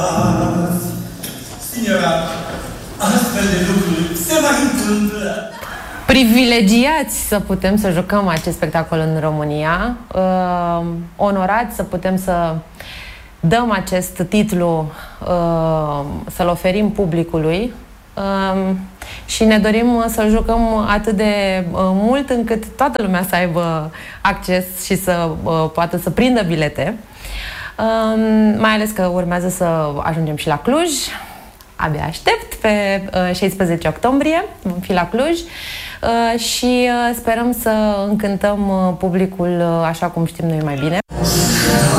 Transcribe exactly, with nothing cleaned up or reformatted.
Signora, astfel de lucruri se mai întâmplă. Privilegiați să putem să jucăm acest spectacol în România, uh, onorați să putem să dăm acest titlu, uh, să-l oferim publicului uh, și ne dorim să-l jucăm atât de uh, mult încât toată lumea să aibă acces și să uh, poată să prindă bilete. Uh, mai ales că urmează să ajungem și la Cluj. Abia aștept, pe uh, șaisprezece octombrie vom fi la Cluj uh, și uh, sperăm să încântăm uh, publicul uh, așa cum știm noi mai bine.